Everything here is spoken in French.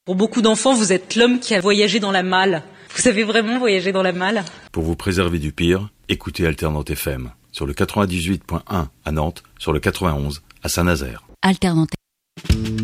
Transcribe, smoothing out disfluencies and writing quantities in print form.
Pour beaucoup d'enfants, vous êtes l'homme qui a voyagé dans la malle. Vous avez vraiment voyagé dans la malle ? Pour vous préserver du pire, écoutez Alternante FM sur le 98.1 à Nantes, sur le 91 à Saint-Nazaire. Alternante.